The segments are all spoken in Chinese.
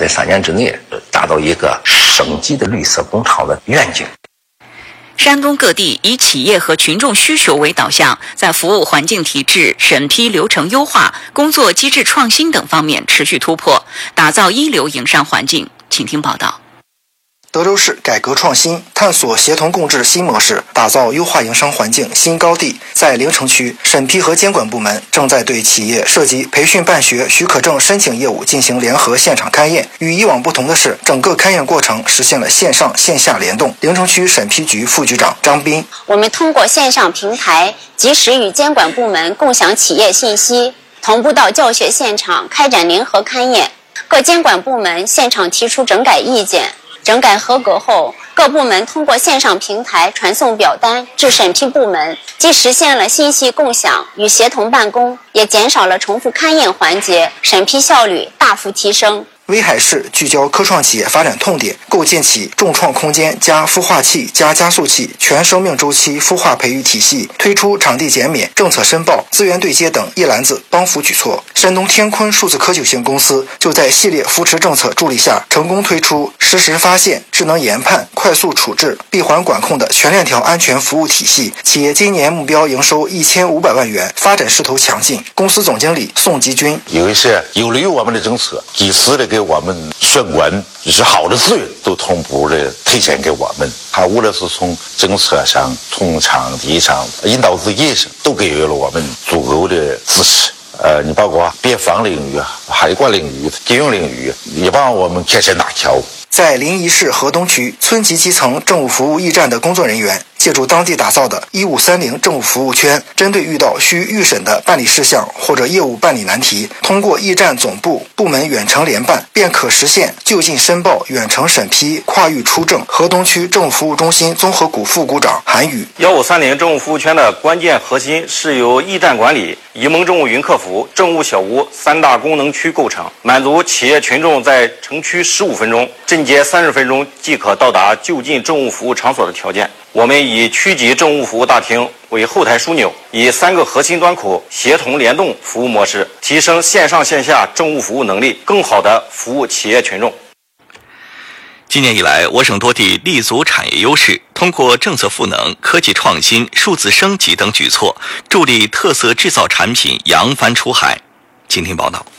在3年之内达到一个省级的绿色工厂的愿景。 山东各地以企业和群众需求为导向，在服务环境体制、审批流程优化、工作机制创新等方面持续突破，打造一流营商环境。请听报道。 德州市改革创新，探索协同共治新模式，打造优化营商环境新高地。在临城区，审批和监管部门正在对企业涉及培训办学、许可证申请业务进行联合现场勘验。与以往不同的是，整个勘验过程实现了线上线下联动。临城区审批局副局长张斌： 我们通过线上平台，及时与监管部门共享企业信息，同步到教学现场开展联合勘验。各监管部门现场提出整改意见。整改合格后，各部门通过线上平台传送表单至审批部门，既实现了信息共享与协同办公，也减少了重复勘验环节，审批效率大幅提升。 威海市聚焦科创企业发展痛点，构建起重创空间加孵化器加加速器全生命周期孵化培育体系，推出场地减免、政策申报、资源对接等一篮子帮扶举措。山东天坤数字科技有限公司就在系列扶持政策助力下，成功推出实时发现、智能研判、快速处置、闭环管控的全链条安全服务体系。企业今年目标营收1500万元，发展势头强劲。公司总经理宋吉军： 有一些有利于我们的政策，及时的给我们选管是好的资源都同步的推荐给我们，它无论是从政策上、从场地上、引导资金上，都给予了我们足够的支持。你包括边防领域、海关领域、金融领域，也帮我们开展大桥。 在临沂市河东区村级基层政务服务驿站的工作人员，借助当地打造的1530政务服务圈，针对遇到需预审的办理事项或者业务办理难题，通过驿站总部部门远程联办，便可实现就近申报、远程审批、跨域出证。河东区政务服务中心综合股副股长韩宇 ：1530政务服务圈的关键核心是由驿站管理、移盟政务云客服、政务小屋3大功能区构成，满足企业群众在城区15分钟、镇街30分钟即可到达就近政务服务场所的条件。我们以区级政务服务大厅为后台枢纽，以3个核心端口协同联动服务模式，提升线上线下政务服务能力，更好地服务企业群众。 今年以来，我省多地立足产业优势，通过政策赋能、科技创新、数字升级等举措，助力特色制造产品扬帆出海。请听报道。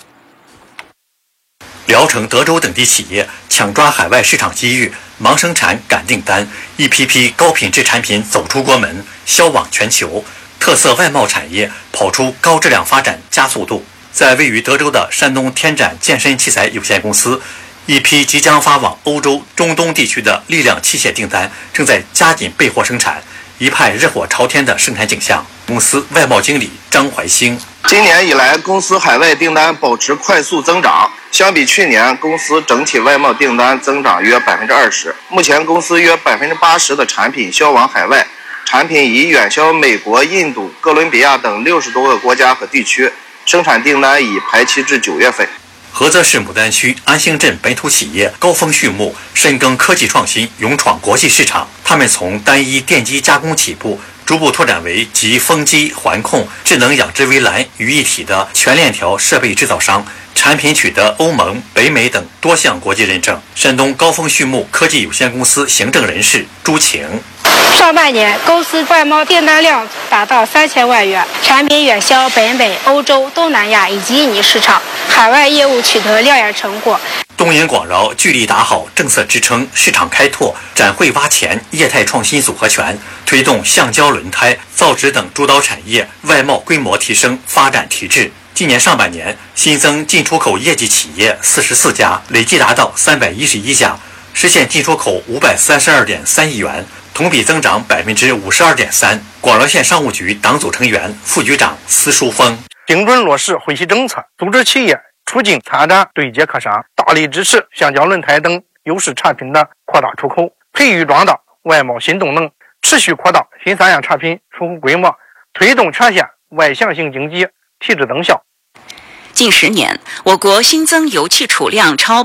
聊城、德州等地企业抢抓海外市场机遇，忙生产赶订单，一批批高品质产品走出国门，销往全球，特色外贸产业跑出高质量发展加速度。在位于德州的山东天展健身器材有限公司，一批即将发往欧洲、中东地区的力量器械订单正在加紧备货生产，一派热火朝天的生产景象。公司外贸经理张怀兴： 今年以来，公司海外订单保持快速增长，相比去年，公司整体外贸订单增长约20%。目前，公司约80%的产品销往海外，产品已远销美国、印度、哥伦比亚等60多个国家和地区，生产订单已排期至9月份。 菏泽市牡丹区安兴镇本土企业高峰畜牧深耕科技创新，勇闯国际市场。他们从单一电机加工起步，逐步拓展为集风机、环控、智能养殖围栏于一体的全链条设备制造商，产品取得欧盟、北美等多项国际认证。山东高峰畜牧科技有限公司行政人士朱晴： 上半年，公司外贸订单量达到3000万元，产品远销北美、欧洲、东南亚以及印尼市场，海外业务取得亮眼成果。 东营广饶聚力打好政策支撑、市场开拓、展会挖潜、业态创新组合拳，推动橡胶轮胎、造纸等主导产业外贸规模提升、发展提质。今年上半年新增进出口业绩企业44家，累计达到311家，实现进出口532.3亿元，同比增长52.3%。广饶县商务局党组成员、副局长司书峰： 精准落实惠企政策，组织企业促进参展对接客商，大力支持橡胶轮胎等优势产品的扩大出口，培育壮大外贸新动能，持续扩大新三样产品出口规模，推动全县外向型经济提质增效。 近10年，我国新增油气储量超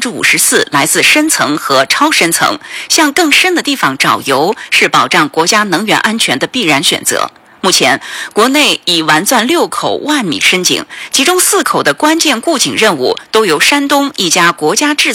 54%来自深层和超深层，向更深的地方找油是保障国家能源安全的必然选择。目前，国内已完钻6口万米深井，其中4口的关键固井任务都由山东一家国家制